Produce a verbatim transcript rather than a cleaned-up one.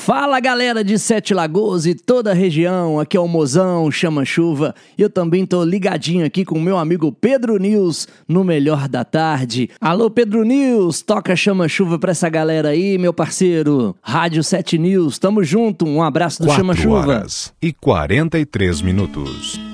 Fala galera de Sete Lagoas e toda a região, aqui é o Mozão Chama Chuva e eu também tô ligadinho aqui com o meu amigo Pedro News no Melhor da Tarde. Alô Pedro News, toca Chama Chuva pra essa galera aí, meu parceiro. Rádio Sete News, tamo junto, um abraço do Chama Chuva. quatro horas e quarenta e três minutos.